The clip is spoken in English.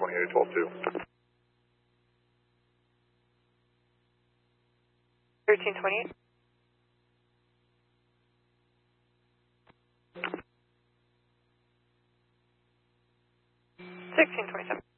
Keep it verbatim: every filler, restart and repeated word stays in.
calling eight twelve two. thirteen twenty-eight. sixteen twenty-seven.